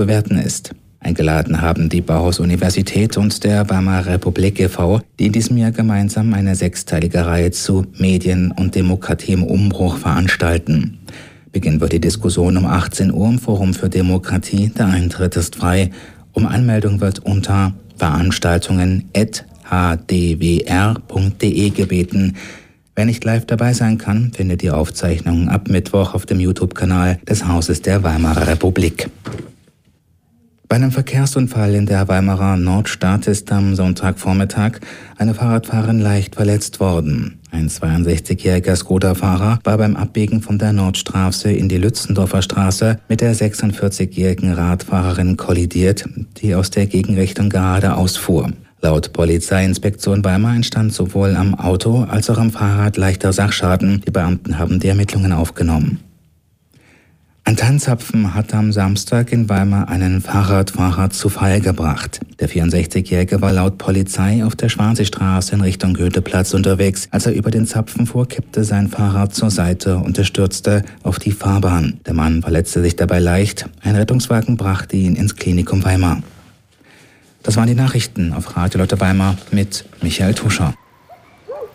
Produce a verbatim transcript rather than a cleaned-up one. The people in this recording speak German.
bewerten ist. Eingeladen haben die Bauhaus-Universität und der Weimarer Republik e V, die in diesem Jahr gemeinsam eine sechsteilige Reihe zu Medien und Demokratie im Umbruch veranstalten. Beginn wird die Diskussion um achtzehn Uhr im Forum für Demokratie. Der Eintritt ist frei. Um Anmeldung wird unter veranstaltungen at h d w r punkt d e gebeten. Wer nicht live dabei sein kann, findet die Aufzeichnungen ab Mittwoch auf dem YouTube-Kanal des Hauses der Weimarer Republik. Bei einem Verkehrsunfall in der Weimarer Nordstadt ist am Sonntagvormittag eine Fahrradfahrerin leicht verletzt worden. Ein zweiundsechzigjähriger Skoda-Fahrer war beim Abbiegen von der Nordstraße in die Lützendorfer Straße mit der sechsundvierzigjährigen Radfahrerin kollidiert, die aus der Gegenrichtung geradeaus fuhr. Laut Polizeiinspektion Weimar entstand sowohl am Auto als auch am Fahrrad leichter Sachschaden. Die Beamten haben die Ermittlungen aufgenommen. Ein Tannenzapfen hat am Samstag in Weimar einen Fahrradfahrer zu Fall gebracht. Der vierundsechzigjährige war laut Polizei auf der Schwanseestraße in Richtung Goetheplatz unterwegs. Als er über den Zapfen fuhr, kippte sein Fahrrad zur Seite und er stürzte auf die Fahrbahn. Der Mann verletzte sich dabei leicht. Ein Rettungswagen brachte ihn ins Klinikum Weimar. Das waren die Nachrichten auf Radio Lotte Weimar mit Michael Tuscher.